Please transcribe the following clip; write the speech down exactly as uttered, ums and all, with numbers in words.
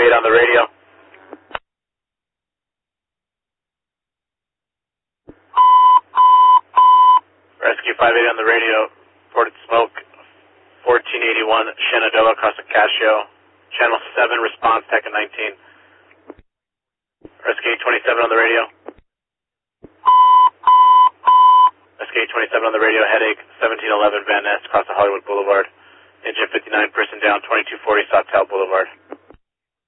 eight on the radio. Rescue five eight on the radio. Reported smoke, fourteen eighty-one Shenandoah across the Casio. Channel seven, response, Tech at nineteen. Rescue eight twenty-seven on the radio. Rescue eight twenty-seven on the radio, headache, seventeen eleven Van Ness, across the Hollywood Boulevard. Engine fifty-nine, person down, twenty-two forty Sawtelle Boulevard.